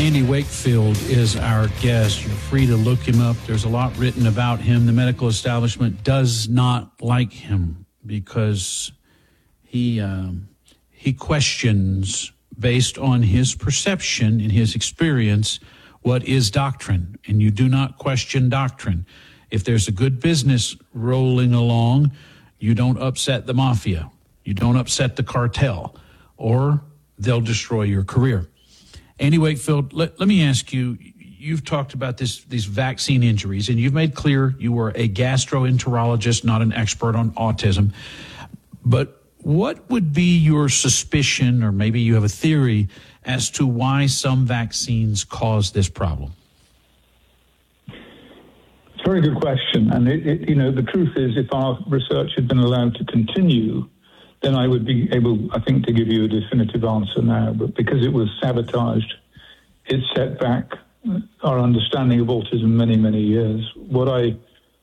Andy Wakefield is our guest. You're free to look him up. There's a lot written about him. The medical establishment does not like him because he questions, based on his perception and his experience, what is doctrine. And you do not question doctrine. If there's a good business rolling along, you don't upset the mafia. You don't upset the cartel, or they'll destroy your career. Andy Wakefield, let me ask you, you've talked about these vaccine injuries, and you've made clear you were a gastroenterologist, not an expert on autism. But what would be your suspicion, or maybe you have a theory, as to why some vaccines cause this problem? It's a very good question. And, the truth is, if our research had been allowed to continue, then I would be able, I think, to give you a definitive answer now. But because it was sabotaged, it set back our understanding of autism many, many years. What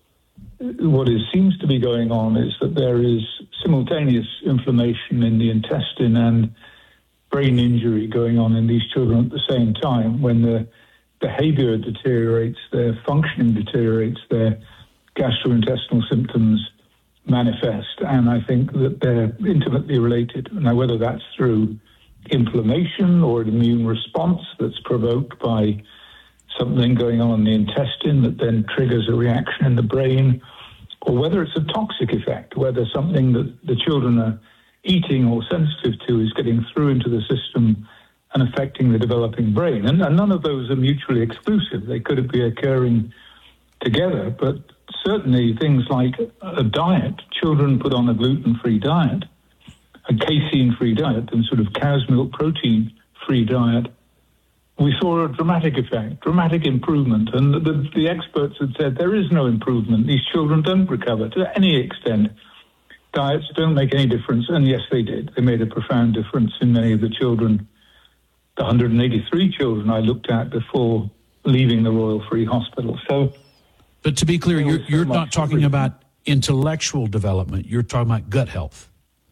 seems to be going on is that there is simultaneous inflammation in the intestine and brain injury going on in these children at the same time. When the behavior deteriorates, their functioning deteriorates, their gastrointestinal symptoms manifest, and I think that they're intimately related. Now, whether that's through inflammation or an immune response that's provoked by something going on in the intestine that then triggers a reaction in the brain, or whether it's a toxic effect, whether something that the children are eating or sensitive to is getting through into the system and affecting the developing brain. And none of those are mutually exclusive. They could be occurring together, but certainly things like a diet, children put on a gluten-free diet, a casein-free diet, and sort of cow's milk protein-free diet, we saw a dramatic effect, dramatic improvement. And the experts had said there is no improvement. These children don't recover to any extent. Diets don't make any difference. And yes, they did. They made a profound difference in many of the children, the 183 children I looked at before leaving the Royal Free Hospital. So, but to be clear, you're not talking about intellectual development. You're talking about gut health.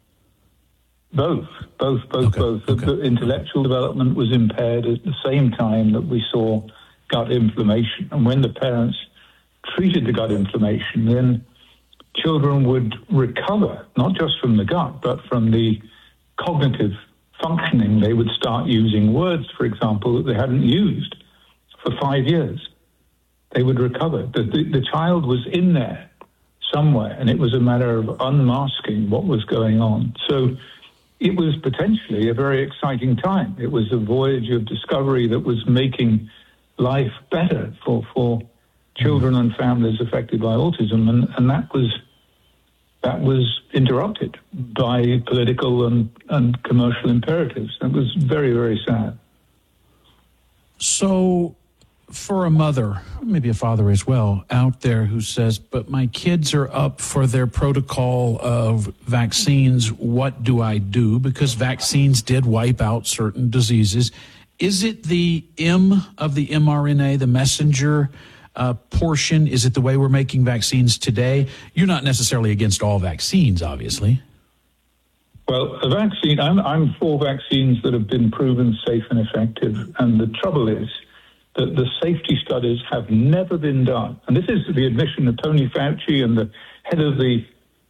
Both. The intellectual development was impaired at the same time that we saw gut inflammation. And when the parents treated the gut inflammation, then children would recover, not just from the gut, but from the cognitive functioning. They would start using words, for example, that they hadn't used for 5 years. They would recover. The child was in there somewhere, and it was a matter of unmasking what was going on. So it was potentially a very exciting time. It was a voyage of discovery that was making life better for children and families affected by autism, and that was interrupted by political and commercial imperatives. It was very, very sad. So for a mother, maybe a father as well, out there who says, but my kids are up for their protocol of vaccines, what do I do? Because vaccines did wipe out certain diseases. Is it the M of the mRNA, the messenger portion? Is it the way we're making vaccines today? You're not necessarily against all vaccines, obviously. Well, a vaccine, I'm for vaccines that have been proven safe and effective. And the trouble is that the safety studies have never been done. And this is the admission of Tony Fauci and the head of the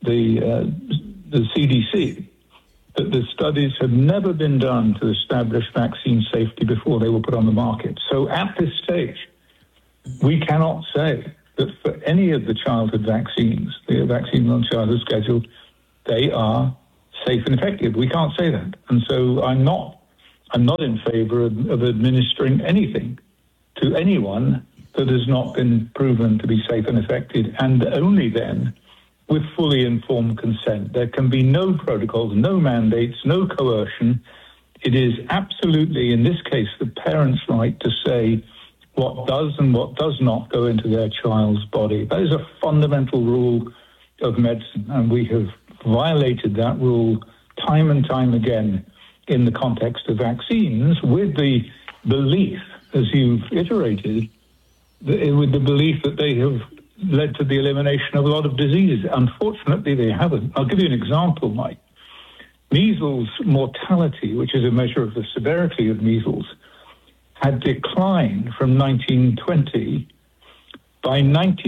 CDC, that the studies have never been done to establish vaccine safety before they were put on the market. So at this stage, we cannot say that for any of the childhood vaccines, the vaccines on childhood schedule, they are safe and effective. We can't say that. And so I'm not in favor of administering anything to anyone that has not been proven to be safe and effective, and only then with fully informed consent. There can be no protocols, no mandates, no coercion. It is absolutely, in this case, the parents' right to say what does and what does not go into their child's body. That is a fundamental rule of medicine, and we have violated that rule time and time again in the context of vaccines, with the belief, as you've iterated, with the belief that they have led to the elimination of a lot of diseases. Unfortunately, they haven't. I'll give you an example, Mike. Measles mortality, which is a measure of the severity of measles, had declined from 1920 by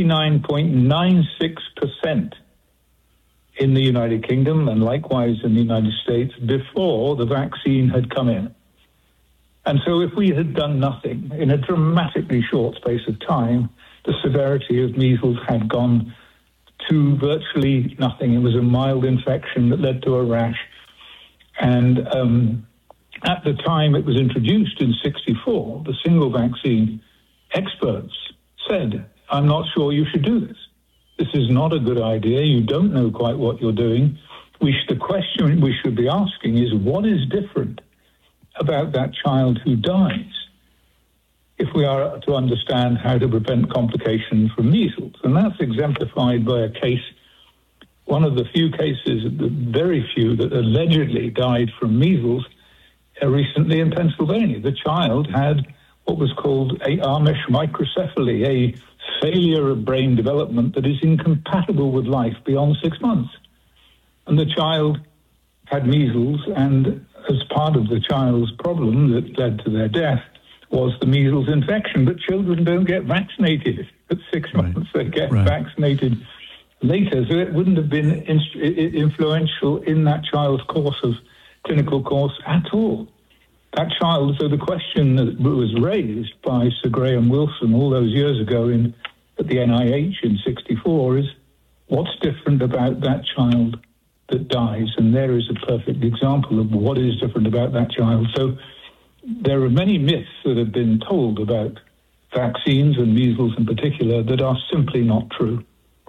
99.96% in the United Kingdom and likewise in the United States before the vaccine had come in. And so if we had done nothing in a dramatically short space of time, the severity of measles had gone to virtually nothing. It was a mild infection that led to a rash. And at the time it was introduced in 1964, the single vaccine experts said, I'm not sure you should do this. This is not a good idea. You don't know quite what you're doing. The question we should be asking is, what is different about that child who dies if we are to understand how to prevent complications from measles? And that's exemplified by a case, one of the few cases, the very few, that allegedly died from measles recently in Pennsylvania. The child had what was called a Amish microcephaly, a failure of brain development that is incompatible with life beyond 6 months. And the child had measles, and as part of the child's problem that led to their death was the measles infection. But children don't get vaccinated at 6 months. They get vaccinated later. So it wouldn't have been influential in that child's clinical course at all. That child, so the question that was raised by Sir Graham Wilson all those years ago at the NIH in 1964 is, what's different about that child that dies? And there is a perfect example of what is different about that child. So there are many myths that have been told about vaccines and measles in particular that are simply not true.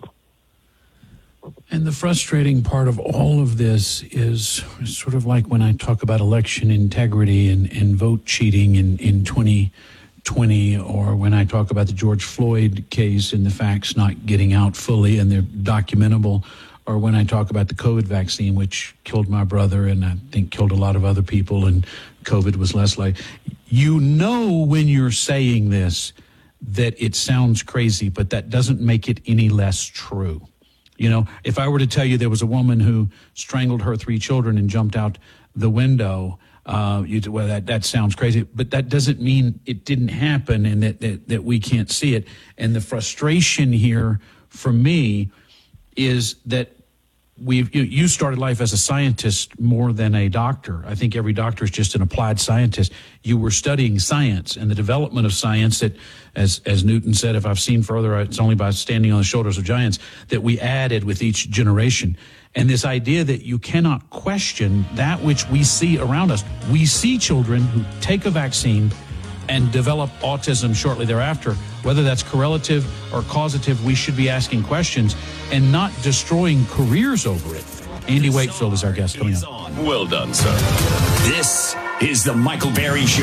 And the frustrating part of all of this is sort of like when I talk about election integrity and vote cheating in 2020, or when I talk about the George Floyd case and the facts not getting out fully and they're documentable, or when I talk about the COVID vaccine, which killed my brother and I think killed a lot of other people, and COVID was less like, you know, when you're saying this, that it sounds crazy, but that doesn't make it any less true. You know, if I were to tell you there was a woman who strangled her 3 children and jumped out the window, that sounds crazy, but that doesn't mean it didn't happen and that we can't see it. And the frustration here for me is that you started life as a scientist more than a doctor. I think every doctor is just an applied scientist. You were studying science and the development of science that, as Newton said, if I've seen further, it's only by standing on the shoulders of giants, that we added with each generation. And this idea that you cannot question that which we see around us. We see children who take a vaccine and develop autism shortly thereafter. Whether that's correlative or causative, we should be asking questions and not destroying careers over it. Andy Wakefield is our guest coming up. Well done, sir. This is the Michael Berry Show.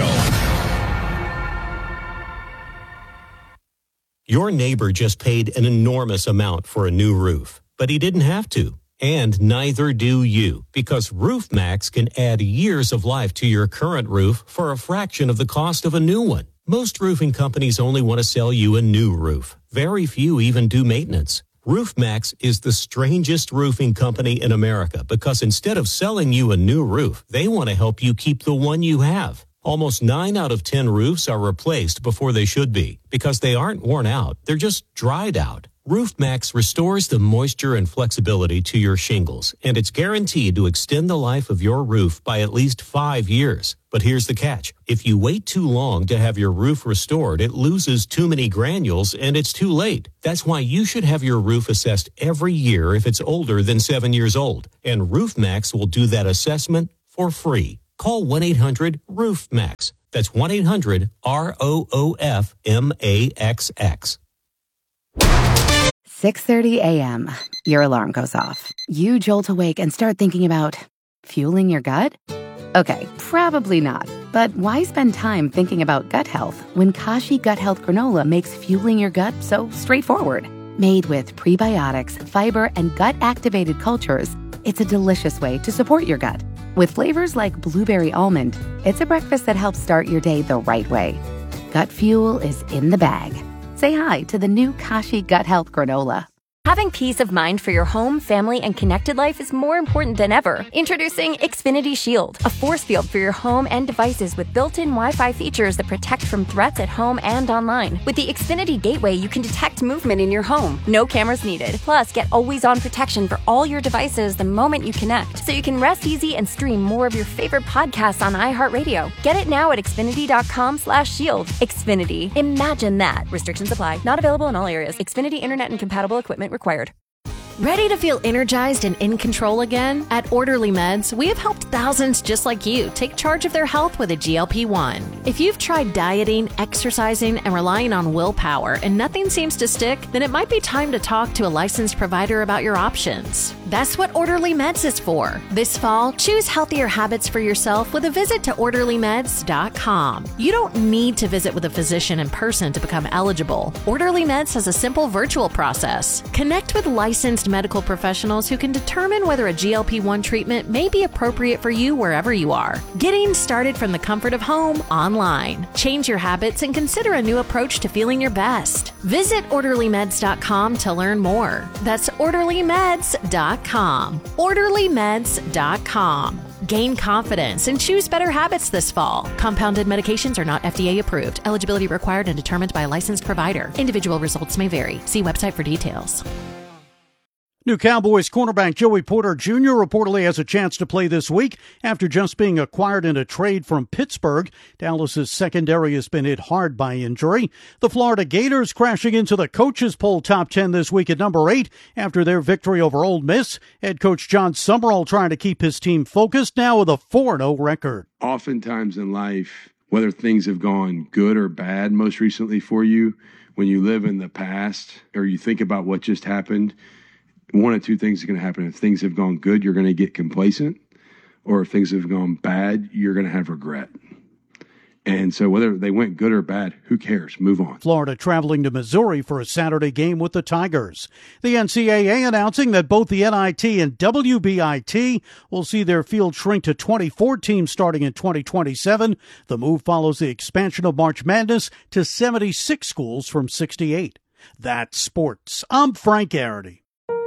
Your neighbor just paid an enormous amount for a new roof, but he didn't have to. And neither do you, because RoofMax can add years of life to your current roof for a fraction of the cost of a new one. Most roofing companies only want to sell you a new roof. Very few even do maintenance. RoofMax is the strangest roofing company in America because instead of selling you a new roof, they want to help you keep the one you have. Almost 9 out of 10 roofs are replaced before they should be because they aren't worn out. They're just dried out. RoofMax restores the moisture and flexibility to your shingles, and it's guaranteed to extend the life of your roof by at least 5 years. But here's the catch. If you wait too long to have your roof restored, it loses too many granules and it's too late. That's why you should have your roof assessed every year if it's older than 7 years old. And RoofMax will do that assessment for free. Call 1-800-RoofMax. That's 1-800-ROOFMAXX. 6:30 a.m. Your alarm goes off. You jolt awake and start thinking about fueling your gut? Okay, probably not. But why spend time thinking about gut health when Kashi Gut Health Granola makes fueling your gut so straightforward? Made with prebiotics, fiber, and gut-activated cultures, it's a delicious way to support your gut. With flavors like blueberry almond, it's a breakfast that helps start your day the right way. Gut fuel is in the bag. Say hi to the new Kashi Gut Health Granola. Having peace of mind for your home, family, and connected life is more important than ever. Introducing Xfinity Shield, a force field for your home and devices with built-in Wi-Fi features that protect from threats at home and online. With the Xfinity Gateway, you can detect movement in your home. No cameras needed. Plus, get always-on protection for all your devices the moment you connect, so you can rest easy and stream more of your favorite podcasts on iHeartRadio. Get it now at Xfinity.com/shield. Xfinity. Imagine that. Restrictions apply. Not available in all areas. Xfinity Internet and compatible equipment required. Ready to feel energized and in control again? At Orderly Meds, we have helped thousands just like you take charge of their health with a GLP-1. If you've tried dieting, exercising, and relying on willpower and nothing seems to stick, then it might be time to talk to a licensed provider about your options. That's what Orderly Meds is for. This fall, choose healthier habits for yourself with a visit to OrderlyMeds.com. You don't need to visit with a physician in person to become eligible. Orderly Meds has a simple virtual process. Connect with licensed medical professionals who can determine whether a GLP-1 treatment may be appropriate for you wherever you are. Getting started from the comfort of home online. Change your habits and consider a new approach to feeling your best. Visit OrderlyMeds.com to learn more. That's OrderlyMeds.com. OrderlyMeds.com. Gain confidence and choose better habits this fall. Compounded medications are not FDA approved. Eligibility required and determined by a licensed provider. Individual results may vary. See website for details. New Cowboys cornerback Joey Porter Jr. reportedly has a chance to play this week after just being acquired in a trade from Pittsburgh. Dallas's secondary has been hit hard by injury. The Florida Gators crashing into the coaches poll top 10 this week at number 8 after their victory over Ole Miss. Head coach John Summerall trying to keep his team focused now with a 4-0 record. Oftentimes in life, whether things have gone good or bad most recently for you, when you live in the past or you think about what just happened, one of two things is going to happen. If things have gone good, you're going to get complacent, or if things have gone bad, you're going to have regret. And so whether they went good or bad, who cares? Move on. Florida traveling to Missouri for a Saturday game with the Tigers. The NCAA announcing that both the NIT and WBIT will see their field shrink to 24 teams starting in 2027. The move follows the expansion of March Madness to 76 schools from 68. That's sports. I'm Frank Garrity.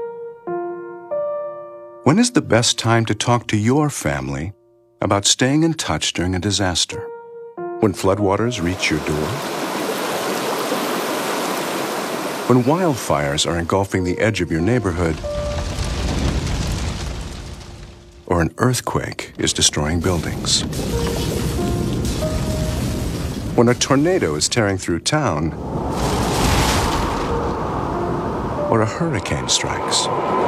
When is the best time to talk to your family about staying in touch during a disaster? When floodwaters reach your door? When wildfires are engulfing the edge of your neighborhood? Or an earthquake is destroying buildings? When a tornado is tearing through town? Or a hurricane strikes?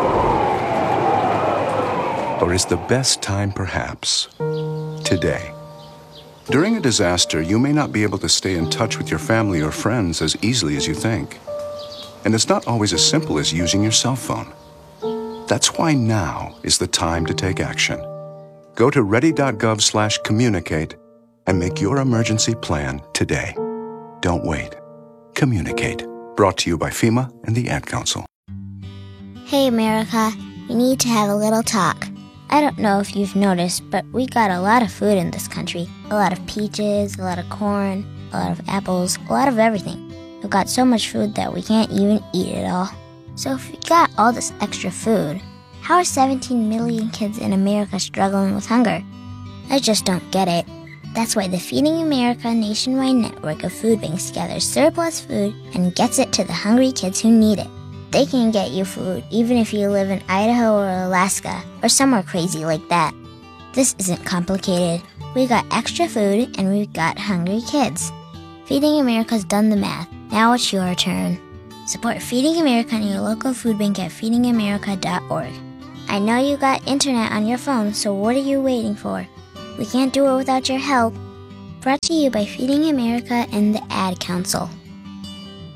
Or is the best time perhaps today? During a disaster, you may not be able to stay in touch with your family or friends as easily as you think. And it's not always as simple as using your cell phone. That's why now is the time to take action. Go to ready.gov/communicate and make your emergency plan today. Don't wait. Communicate. Brought to you by FEMA and the Ad Council. Hey, America. We need to have a little talk. I don't know if you've noticed, but we got a lot of food in this country. A lot of peaches, a lot of corn, a lot of apples, a lot of everything. We've got so much food that we can't even eat it all. So if we got all this extra food, how are 17 million kids in America struggling with hunger? I just don't get it. That's why the Feeding America nationwide network of food banks gathers surplus food and gets it to the hungry kids who need it. They can get you food even if you live in Idaho or Alaska or somewhere crazy like that. This isn't complicated. We got extra food and we've got hungry kids. Feeding America's done the math. Now it's your turn. Support Feeding America and your local food bank at feedingamerica.org. I know you got internet on your phone, so what are you waiting for? We can't do it without your help. Brought to you by Feeding America and the Ad Council.